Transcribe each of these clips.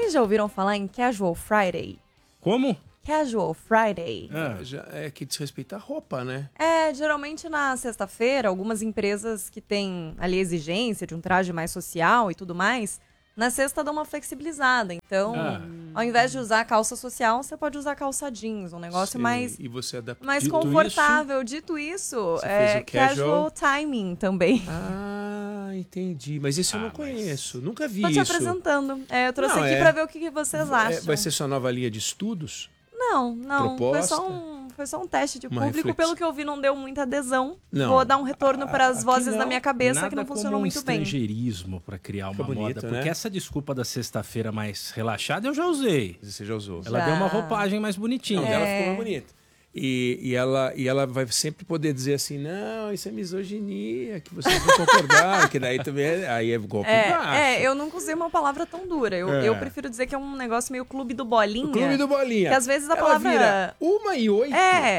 Vocês já ouviram falar em Casual Friday? Como? Casual Friday. É que desrespeita a roupa, né? Geralmente na sexta-feira, algumas empresas que têm ali exigência de um traje mais social e tudo mais, na sexta dá uma flexibilizada. Então, ao invés de usar calça social, você pode usar calça jeans, um negócio mais confortável. Dito isso, casual timing também. Entendi. Mas isso eu não conheço. Nunca vi isso. Tô te apresentando. Eu trouxe aqui pra ver o que vocês acham. Vai ser sua nova linha de estudos? Não. Proposta? Foi só um teste de Uma público. reflexão. Pelo que eu vi, não deu muita adesão. Não. Vou dar um retorno para as vozes da minha cabeça Nada que não funcionou como muito bem. estrangeirismo para criar uma bonito, moda. né? Porque essa desculpa da sexta-feira mais relaxada eu já usei. Você já usou. Ela deu uma roupagem mais bonitinha. Ela ficou mais bonita. E ela vai sempre poder dizer assim, não, isso é misoginia, que vocês não concordaram, que daí também aí é golpe baixo. Eu nunca usei uma palavra tão dura. Eu prefiro dizer que é um negócio meio clube do bolinha. O clube do bolinha. Que às vezes a ela palavra... vira 1h08,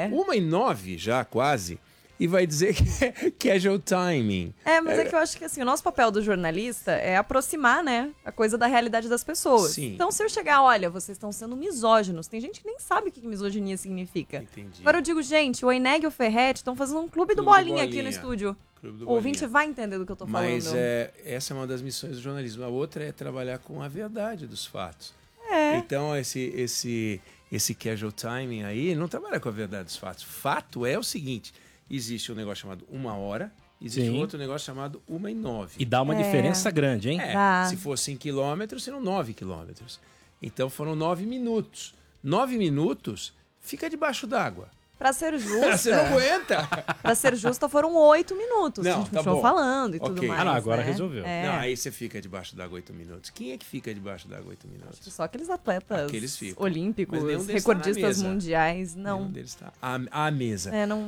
1h09 já quase, e vai dizer que é casual timing. Mas é que eu acho que assim, o nosso papel do jornalista é aproximar, né, a coisa da realidade das pessoas. Sim. Então se eu chegar, olha, vocês estão sendo misóginos, tem gente que nem sabe o que misoginia significa. Entendi. Agora eu digo, gente, o Eneg e o Ferretti estão fazendo um clube do bolinha aqui no estúdio. O ouvinte vai entender do que eu tô falando. Mas essa é uma das missões do jornalismo. A outra é trabalhar com a verdade dos fatos. Então esse casual timing aí não trabalha com a verdade dos fatos. Fato é o seguinte: existe um negócio chamado 1 hora, existe outro negócio chamado 1h09. E dá uma diferença grande, hein? Se for 5 quilômetros, serão 9 quilômetros. Então foram 9 minutos. 9 minutos fica debaixo d'água. Pra ser justa... Você não aguenta? Pra ser justa, foram 8 minutos. Não, a gente tá continuou bom. falando e tudo mais. Agora resolveu. Não, aí você fica debaixo d'água 8 minutos. Quem é que fica debaixo d'água 8 minutos? Acho que só aqueles atletas olímpicos, Mas recordistas mundiais. Não. Nenhum deles tá à mesa.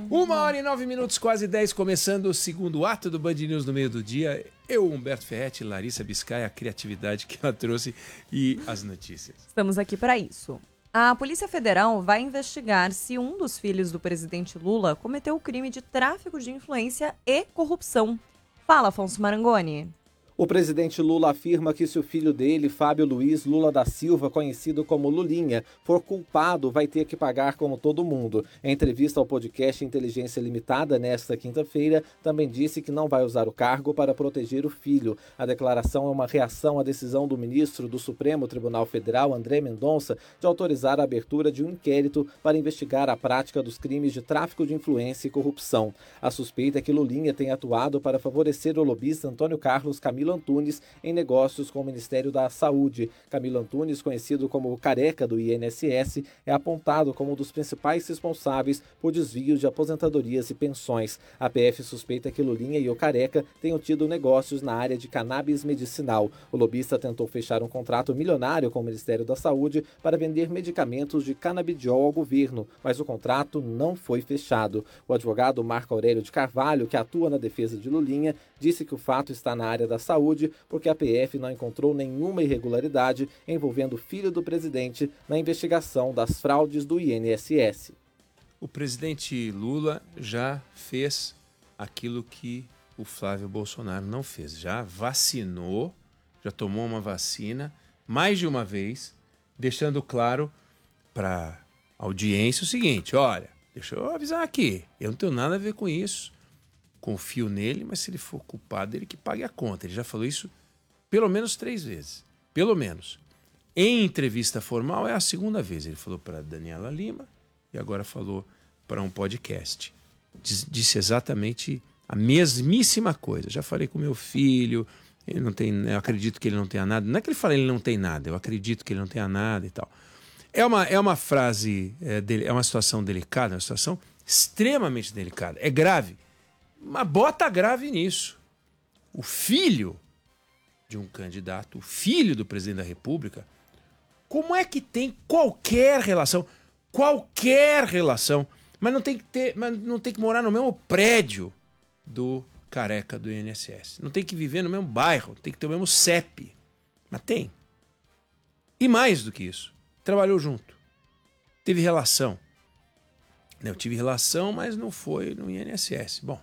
1h09, quase 10, começando o segundo ato do Band News no meio do dia. Eu, Humberto Ferretti, Larissa Biscay, a criatividade que ela trouxe e as notícias. Estamos aqui para isso. A Polícia Federal vai investigar se um dos filhos do presidente Lula cometeu o crime de tráfico de influência e corrupção. Fala, Afonso Marangoni. O presidente Lula afirma que se o filho dele, Fábio Luiz Lula da Silva, conhecido como Lulinha, for culpado, vai ter que pagar como todo mundo. Em entrevista ao podcast Inteligência Limitada, nesta quinta-feira, também disse que não vai usar o cargo para proteger o filho. A declaração é uma reação à decisão do ministro do Supremo Tribunal Federal, André Mendonça, de autorizar a abertura de um inquérito para investigar a prática dos crimes de tráfico de influência e corrupção. A suspeita é que Lulinha tenha atuado para favorecer o lobista Antônio Carlos Camilo Antunes em negócios com o Ministério da Saúde. Camilo Antunes, conhecido como o Careca do INSS, é apontado como um dos principais responsáveis por desvios de aposentadorias e pensões. A PF suspeita que Lulinha e o Careca tenham tido negócios na área de cannabis medicinal. O lobista tentou fechar um contrato milionário com o Ministério da Saúde para vender medicamentos de canabidiol ao governo, mas o contrato não foi fechado. O advogado Marco Aurélio de Carvalho, que atua na defesa de Lulinha, disse que o fato está na área da saúde porque a PF não encontrou nenhuma irregularidade envolvendo o filho do presidente na investigação das fraudes do INSS. O presidente Lula já fez aquilo que o Flávio Bolsonaro não fez. Já vacinou, já tomou uma vacina mais de uma vez, deixando claro para a audiência o seguinte: olha, deixa eu avisar aqui, eu não tenho nada a ver com isso. Confio nele, mas se ele for culpado, ele que pague a conta. Ele já falou isso pelo menos 3 vezes. Pelo menos. Em entrevista formal, é a segunda vez. Ele falou para Daniela Lima e agora falou para um podcast. Disse exatamente a mesmíssima coisa. Já falei com meu filho, ele não tem, eu acredito que ele não tenha nada. Não é que ele fala ele não tem nada, eu acredito que ele não tenha nada e tal. É uma frase, é uma situação delicada, uma situação extremamente delicada. É grave. Mas bota grave nisso. O filho de um candidato, o filho do presidente da República, como é que tem qualquer relação, mas não tem que morar no mesmo prédio do Careca do INSS. Não tem que viver no mesmo bairro, tem que ter o mesmo CEP. Mas tem. E mais do que isso, trabalhou junto. Teve relação. Eu tive relação, mas não foi no INSS. Bom,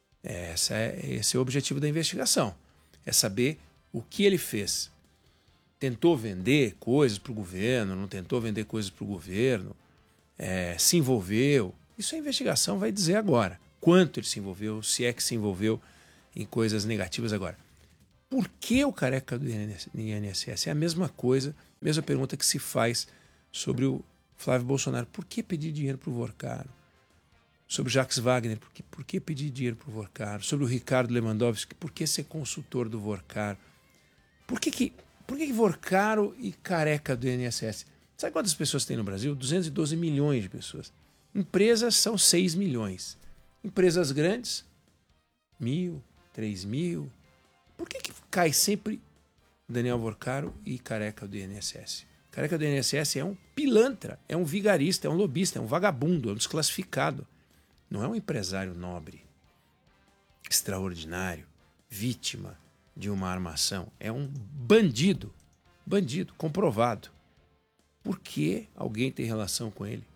esse é o objetivo da investigação. É saber o que ele fez tentou vender coisas para o governo, não tentou vender coisas para o governo, se envolveu. Isso a investigação vai dizer agora. Quanto ele se envolveu, se é que se envolveu em coisas negativas agora. Por que o careca do INSS? É a mesma coisa, mesma pergunta que se faz sobre o Flávio Bolsonaro. Por que pedir dinheiro para o Vorcaro? Sobre o Jacques Wagner, por que pedir dinheiro para o Vorcaro? Sobre o Ricardo Lewandowski, por que ser consultor do Vorcaro? Por que Vorcaro e careca do INSS? Sabe quantas pessoas tem no Brasil? 212 milhões de pessoas. Empresas são 6 milhões. Empresas grandes, 1.000, 3.000. Por que cai sempre Daniel Vorcaro e careca do INSS? Careca do INSS é um pilantra, é um vigarista, é um lobista, é um vagabundo, é um desclassificado. Não é um empresário nobre, extraordinário, vítima de uma armação. É um bandido, comprovado. Por que alguém tem relação com ele?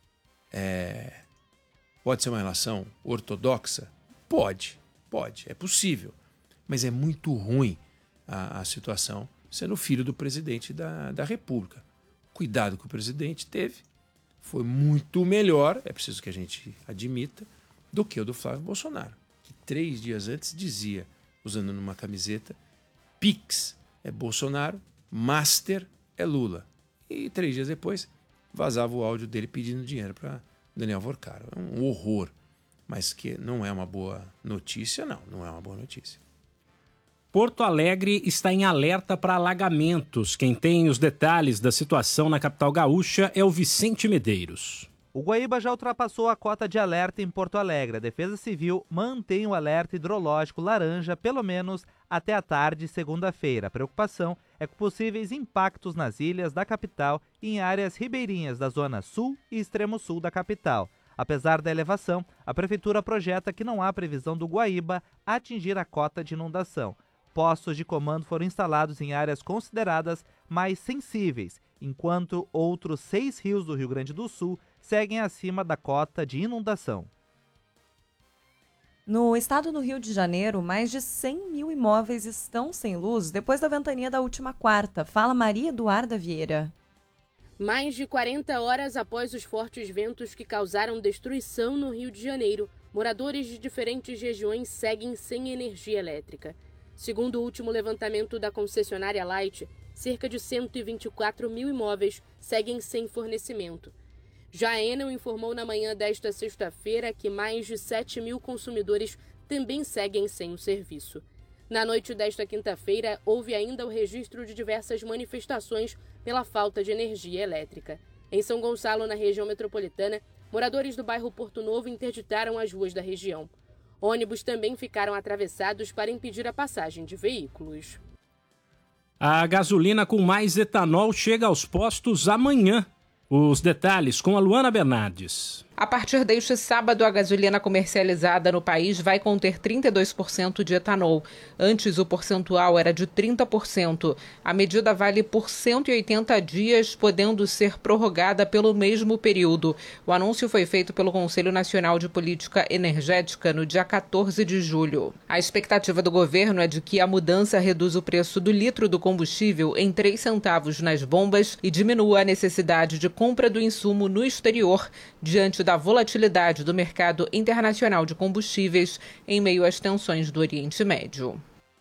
Pode ser uma relação ortodoxa? Pode, é possível. Mas é muito ruim a situação sendo filho do presidente da República. Cuidado que o presidente teve foi muito melhor, é preciso que a gente admita, do que o do Flávio Bolsonaro, que 3 dias antes dizia, usando numa camiseta, Pix é Bolsonaro, Master é Lula. E 3 dias depois vazava o áudio dele pedindo dinheiro para Daniel Vorcaro. É um horror, mas que não é uma boa notícia, não é uma boa notícia. Porto Alegre está em alerta para alagamentos. Quem tem os detalhes da situação na capital gaúcha é o Vicente Medeiros. O Guaíba já ultrapassou a cota de alerta em Porto Alegre. A Defesa Civil mantém o alerta hidrológico laranja, pelo menos até a tarde, segunda-feira. A preocupação é com possíveis impactos nas ilhas da capital e em áreas ribeirinhas da zona sul e extremo sul da capital. Apesar da elevação, a Prefeitura projeta que não há previsão do Guaíba atingir a cota de inundação. Postos de comando foram instalados em áreas consideradas mais sensíveis, enquanto outros 6 rios do Rio Grande do Sul seguem acima da cota de inundação. No estado do Rio de Janeiro, mais de 100 mil imóveis estão sem luz depois da ventania da última quarta. Fala Maria Eduarda Vieira. Mais de 40 horas após os fortes ventos que causaram destruição no Rio de Janeiro, moradores de diferentes regiões seguem sem energia elétrica. Segundo o último levantamento da concessionária Light, cerca de 124 mil imóveis seguem sem fornecimento. Já a Enel informou na manhã desta sexta-feira que mais de 7 mil consumidores também seguem sem o serviço. Na noite desta quinta-feira, houve ainda o registro de diversas manifestações pela falta de energia elétrica. Em São Gonçalo, na região metropolitana, moradores do bairro Porto Novo interditaram as ruas da região. Ônibus também ficaram atravessados para impedir a passagem de veículos. A gasolina com mais etanol chega aos postos amanhã. Os detalhes com a Luana Bernardes. A partir deste sábado, a gasolina comercializada no país vai conter 32% de etanol. Antes, o percentual era de 30%. A medida vale por 180 dias, podendo ser prorrogada pelo mesmo período. O anúncio foi feito pelo Conselho Nacional de Política Energética no dia 14 de julho. A expectativa do governo é de que a mudança reduza o preço do litro do combustível em 3 centavos nas bombas e diminua a necessidade de compra do insumo no exterior, diante da volatilidade do mercado internacional de combustíveis em meio às tensões do Oriente Médio.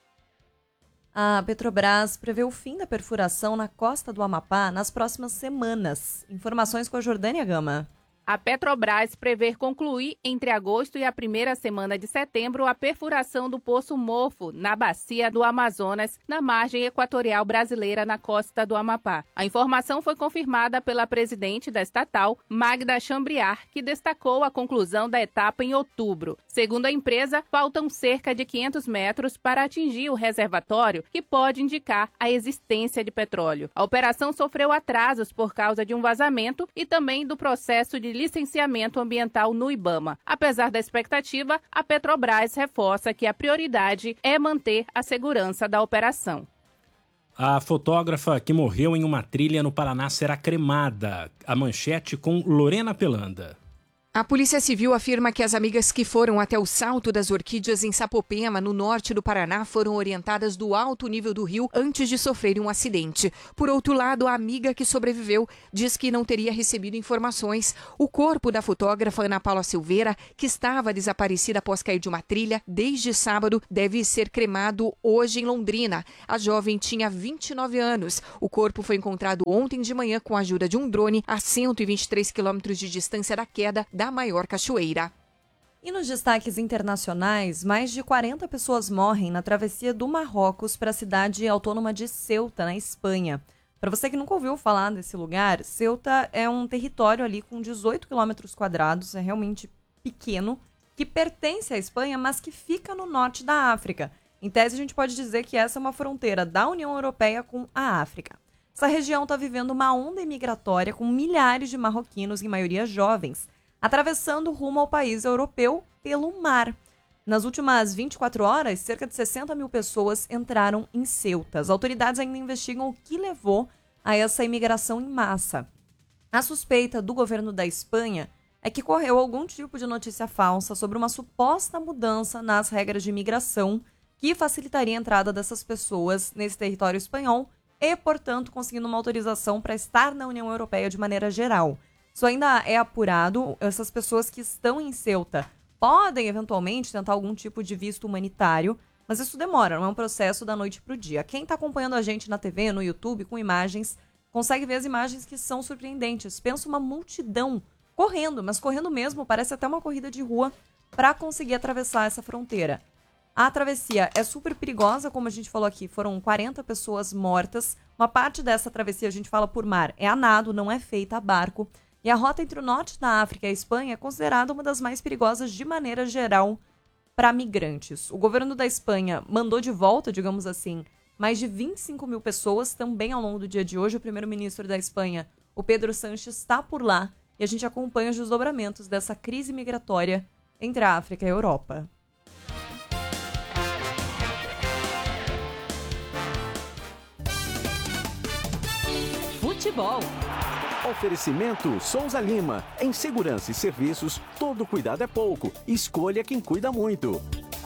A Petrobras prevê o fim da perfuração na costa do Amapá nas próximas semanas. Informações com a Jordânia Gama. A Petrobras prevê concluir entre agosto e a primeira semana de setembro a perfuração do Poço Mofo, na bacia do Amazonas, na margem equatorial brasileira, na costa do Amapá. A informação foi confirmada pela presidente da estatal, Magda Chambriard, que destacou a conclusão da etapa em outubro. Segundo a empresa, faltam cerca de 500 metros para atingir o reservatório, que pode indicar a existência de petróleo. A operação sofreu atrasos por causa de um vazamento e também do processo de licenciamento ambiental no IBAMA. Apesar da expectativa, a Petrobras reforça que a prioridade é manter a segurança da operação. A fotógrafa que morreu em uma trilha no Paraná será cremada. A manchete com Lorena Pelanda. A Polícia Civil afirma que as amigas que foram até o Salto das Orquídeas em Sapopema, no norte do Paraná, foram orientadas do alto nível do rio antes de sofrerem um acidente. Por outro lado, a amiga que sobreviveu diz que não teria recebido informações. O corpo da fotógrafa Ana Paula Silveira, que estava desaparecida após cair de uma trilha desde sábado, deve ser cremado hoje em Londrina. A jovem tinha 29 anos. O corpo foi encontrado ontem de manhã com a ajuda de um drone a 123 quilômetros de distância da queda da maior cachoeira. E nos destaques internacionais, mais de 40 pessoas morrem na travessia do Marrocos para a cidade autônoma de Ceuta, na Espanha. Para você que nunca ouviu falar desse lugar, Ceuta é um território ali com 18 quilômetros quadrados, é realmente pequeno, que pertence à Espanha, mas que fica no norte da África. Em tese, a gente pode dizer que essa é uma fronteira da União Europeia com a África. Essa região está vivendo uma onda imigratória com milhares de marroquinos, em maioria jovens, atravessando rumo ao país europeu pelo mar. Nas últimas 24 horas, cerca de 60 mil pessoas entraram em Ceuta. As autoridades ainda investigam o que levou a essa imigração em massa. A suspeita do governo da Espanha é que correu algum tipo de notícia falsa sobre uma suposta mudança nas regras de imigração que facilitaria a entrada dessas pessoas nesse território espanhol e, portanto, conseguindo uma autorização para estar na União Europeia de maneira geral. Isso ainda é apurado. Essas pessoas que estão em Ceuta podem, eventualmente, tentar algum tipo de visto humanitário, mas isso demora, não é um processo da noite para o dia. Quem está acompanhando a gente na TV, no YouTube, com imagens, consegue ver as imagens que são surpreendentes. Pensa uma multidão correndo, mas correndo mesmo, parece até uma corrida de rua para conseguir atravessar essa fronteira. A travessia é super perigosa, como a gente falou aqui, foram 40 pessoas mortas. Uma parte dessa travessia, a gente fala por mar, é a nado, não é feita a barco. E a rota entre o norte da África e a Espanha é considerada uma das mais perigosas de maneira geral para migrantes. O governo da Espanha mandou de volta, digamos assim, mais de 25 mil pessoas também ao longo do dia de hoje. O primeiro-ministro da Espanha, o Pedro Sánchez, está por lá e a gente acompanha os desdobramentos dessa crise migratória entre a África e a Europa. Futebol. Oferecimento Souza Lima. Em segurança e serviços, todo cuidado é pouco. Escolha quem cuida muito.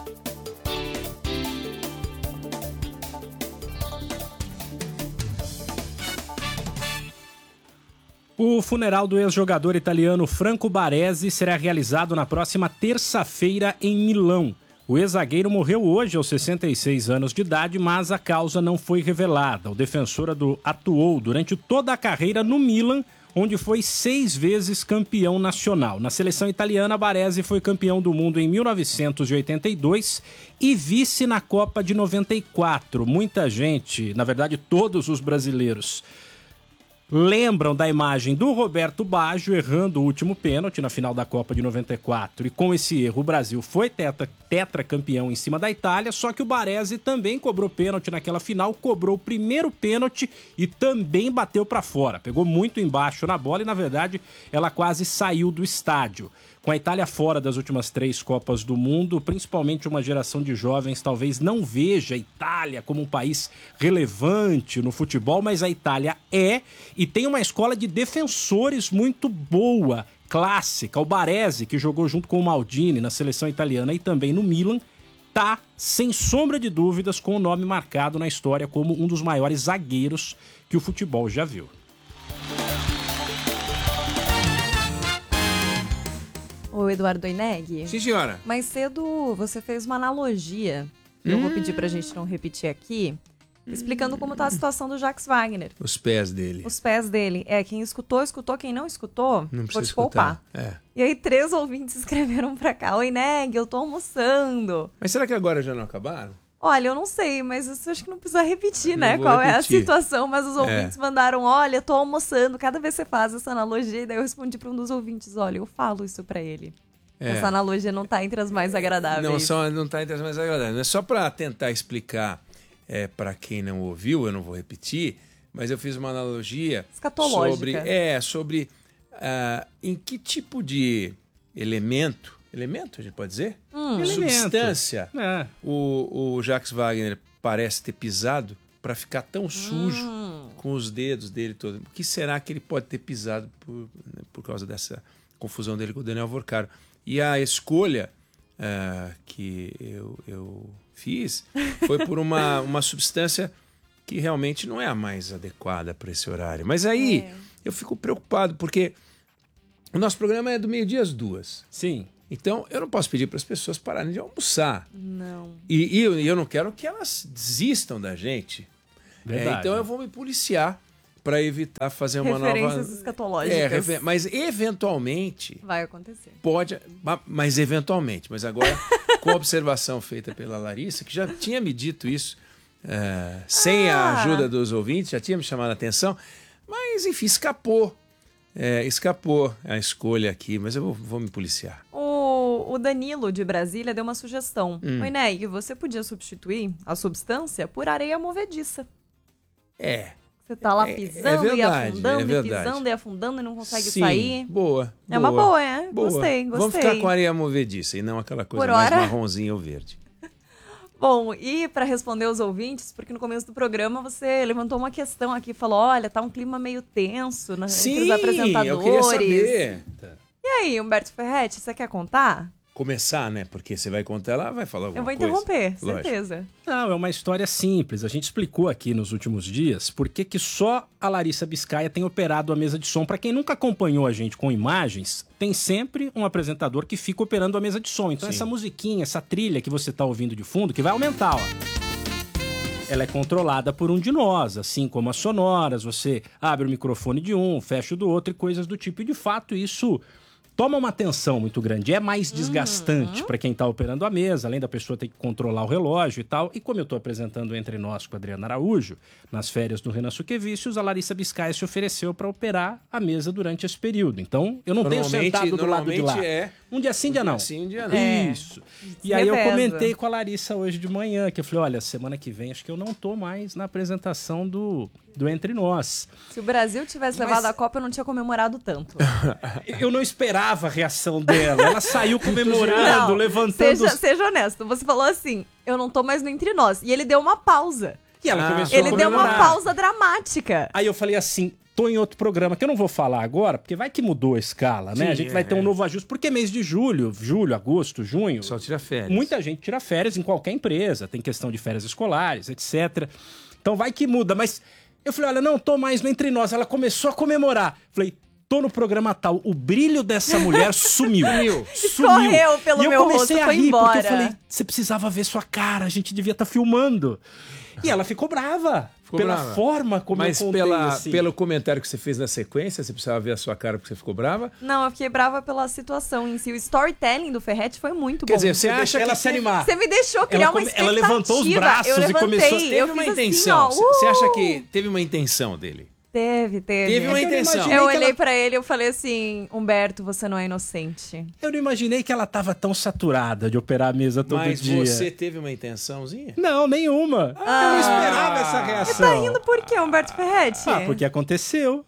O funeral do ex-jogador italiano Franco Baresi será realizado na próxima terça-feira em Milão. O ex-zagueiro morreu hoje aos 66 anos de idade, mas a causa não foi revelada. O defensor atuou durante toda a carreira no Milan, onde foi 6 vezes campeão nacional. Na seleção italiana, Baresi foi campeão do mundo em 1982 e vice na Copa de 94. Muita gente, na verdade todos os brasileiros, lembram da imagem do Roberto Baggio errando o último pênalti na final da Copa de 94. E com esse erro, o Brasil foi tetracampeão em cima da Itália, só que o Baresi também cobrou pênalti naquela final, cobrou o primeiro pênalti e também bateu para fora. Pegou muito embaixo na bola e, na verdade, ela quase saiu do estádio. Com a Itália fora das últimas 3 Copas do Mundo, principalmente uma geração de jovens talvez não veja a Itália como um país relevante no futebol, mas a Itália é e tem uma escola de defensores muito boa, clássica. O Baresi, que jogou junto com o Maldini na seleção italiana e também no Milan, tá, sem sombra de dúvidas, com o nome marcado na história como um dos maiores zagueiros que o futebol já viu. Ô, Eduardo Doineg. Sim, senhora. Mais cedo você fez uma analogia, que eu vou pedir pra gente não repetir aqui, explicando como tá a situação do Jacques Wagner. Os pés dele. Os pés dele. Quem escutou, quem não escutou, Não vou precisa te poupar. escutar. E aí 3 ouvintes escreveram pra cá: oi, Neg, eu tô almoçando. Mas será que agora já não acabaram? Olha, eu não sei, mas isso eu acho que não precisa repetir, né? Não vou Qual é a repetir. situação, mas os ouvintes mandaram: olha, tô almoçando. Cada vez que você faz essa analogia, e daí eu respondi pra um dos ouvintes: olha, eu falo isso pra ele. Essa analogia não tá entre as mais agradáveis. Não tá entre as mais agradáveis. É só para tentar explicar para quem não ouviu, eu não vou repetir, mas eu fiz uma analogia sobre em que tipo de elemento a gente pode dizer? Substância o Jacques Wagner parece ter pisado para ficar tão sujo com os dedos dele todos. O que será que ele pode ter pisado por causa dessa confusão dele com o Daniel Vorcaro. E a escolha que eu fiz foi por uma substância que realmente não é a mais adequada para esse horário. Mas aí eu fico preocupado, porque o nosso programa é do meio-dia às 2. Sim. Então, eu não posso pedir para as pessoas pararem de almoçar. Não. E eu não quero que elas desistam da gente. Então, eu vou me policiar para evitar fazer uma referências escatológicas. Mas, eventualmente... vai acontecer. Mas agora, com a observação feita pela Larissa, que já tinha me dito isso, sem a ajuda dos ouvintes, já tinha me chamado a atenção, mas, enfim, escapou a escolha aqui, mas eu vou me policiar. O Danilo, de Brasília, deu uma sugestão. Oi, Ney, você podia substituir a substância por areia movediça. Você tá lá pisando e afundando, e pisando e afundando e não consegue sair. Boa. É uma boa, Boa. Gostei. Vamos ficar com areia movediça e não aquela coisa mais marronzinha ou verde. Bom, e para responder os ouvintes, porque no começo do programa você levantou uma questão aqui, falou, olha, tá um clima meio tenso entre os apresentadores. Eu queria saber. E aí, Humberto Ferretti, você quer contar? Começar, né? Porque você vai contar, ela vai falar alguma coisa. Eu vou interromper, Lógico. certeza. Não, é uma história simples. A gente explicou aqui nos últimos dias por que só a Larissa Biscaia tem operado a mesa de som. Para quem nunca acompanhou a gente com imagens, tem sempre um apresentador que fica operando a mesa de som. Então essa musiquinha, essa trilha que você tá ouvindo de fundo, que vai aumentar, ó. Ela é controlada por um de nós, assim como as sonoras. Você abre o microfone de um, fecha o do outro e coisas do tipo. E de fato isso toma uma atenção muito grande, é mais desgastante para quem está operando a mesa, além da pessoa ter que controlar o relógio e tal. E como eu estou apresentando Entre Nós com a Adriana Araújo, nas férias do Renan Suquevicius, a Larissa Biscaia se ofereceu para operar a mesa durante esse período. Então, eu não tenho sentado do lado de lá. Um dia sim, um dia não. Um dia não. Isso. E aí eu comentei com a Larissa hoje de manhã, que eu falei, olha, semana que vem acho que eu não tô mais na apresentação do Entre Nós. Se o Brasil tivesse levado a Copa, eu não tinha comemorado tanto. Eu não esperava a reação dela. Ela saiu comemorando, levantando... Seja honesto, você falou assim, eu não tô mais no Entre Nós. E ele deu uma pausa. E ela começou Ele deu uma pausa dramática. Aí eu falei assim, tô em outro programa, que eu não vou falar agora, porque vai que mudou a escala, né? A gente vai ter um novo ajuste, porque mês de julho, agosto, junho... Só tira férias. Muita gente tira férias em qualquer empresa, tem questão de férias escolares, etc. Então vai que muda, mas eu falei, olha, não tô mais no Entre Nós. Ela começou a comemorar. Falei, tô no programa tal. O brilho dessa mulher sumiu. Escorreu pelo meu rosto, foi embora. Porque eu falei, você precisava ver sua cara, a gente devia estar filmando. E ela ficou brava. Forma como eu contei, assim. Pelo comentário que você fez na sequência, você precisava ver a sua cara porque você ficou brava? Não, eu fiquei brava pela situação em si. O storytelling do Ferretti foi muito bom. Quer dizer, você acha que ela se animar? Você me deixou criar uma expectativa. Ela levantou os braços e começou... Teve uma intenção. Assim, você acha que teve uma intenção dele? Teve uma intenção. Eu olhei pra ele e eu falei assim, Humberto, você não é inocente. Eu não imaginei que ela tava tão saturada de operar a mesa todo dia. Mas você teve uma intençãozinha? Não, nenhuma. Eu não esperava essa reação. Você tá rindo por quê, Humberto Ferretti? Porque aconteceu.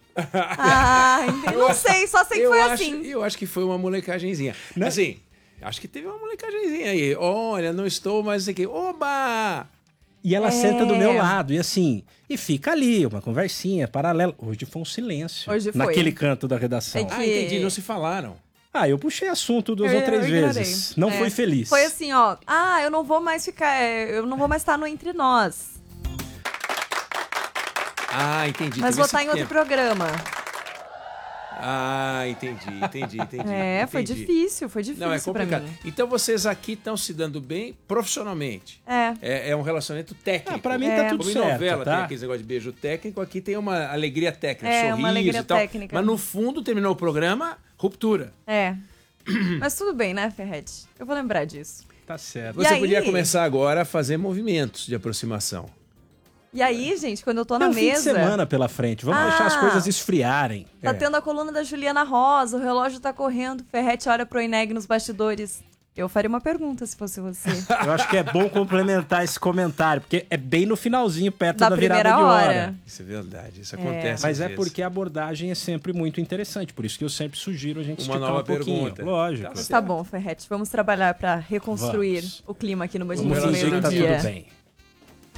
Entendi. Não sei, só sei que foi assim. Eu acho que foi uma molecagenzinha. Assim, acho que teve uma molecagenzinha aí. Olha, não estou mais aqui. Oba! E ela senta do meu lado, e assim, e fica ali, uma conversinha paralela. Hoje foi um silêncio. Naquele canto da redação. Entendi, não se falaram. Eu puxei assunto 2 ou 3 vezes. Não foi feliz. Foi assim, ó. Eu não vou mais ficar. Eu não vou mais estar no Entre Nós. Entendi. Mas vou estar em outro programa. Entendi. Foi difícil Não, é complicado. pra mim. Então vocês aqui estão se dando bem profissionalmente. É um relacionamento técnico. Pra mim tá tudo certo, certo, novela tá? Tem aquele negócio de beijo técnico, aqui tem uma alegria técnica, sorriso uma alegria e tal. técnica. Mas no fundo, terminou o programa, ruptura. Mas tudo bem, né, Ferretti? Eu vou lembrar disso. Tá certo. Você podia começar agora a fazer movimentos de aproximação. E aí, gente, quando eu tô na mesa... Tem um fim de semana pela frente, vamos deixar as coisas esfriarem. Tá tendo a coluna da Juliana Rosa, o relógio tá correndo, Ferretti olha pro Ineg nos bastidores. Eu faria uma pergunta se fosse você. Eu acho que é bom complementar esse comentário, porque é bem no finalzinho, perto da virada de hora. Isso é verdade, isso acontece. Mas é porque a abordagem é sempre muito interessante, por isso que eu sempre sugiro a gente uma esticar nova um pouquinho. Pergunta. Lógico. Tá bom, Ferretti, vamos trabalhar pra reconstruir o clima aqui no Bastidores Vamos fingir que tá Meio-Dia. tudo bem.